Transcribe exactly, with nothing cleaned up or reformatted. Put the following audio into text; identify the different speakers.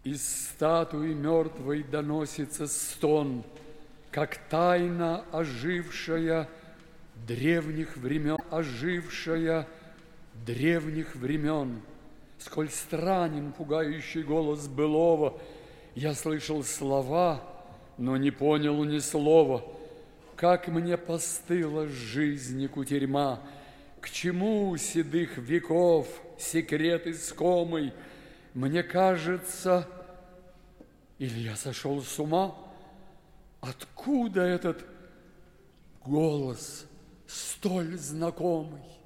Speaker 1: Из статуи мертвой доносится стон, как тайна ожившая древних времен, ожившая древних времен. Сколь странен пугающий голос былого, я слышал слова, но не понял ни слова. Как мне постыла жизни кутерьма, к чему у седых веков секрет искомый? Мне кажется, или я сошел с ума? Откуда этот голос столь знакомый?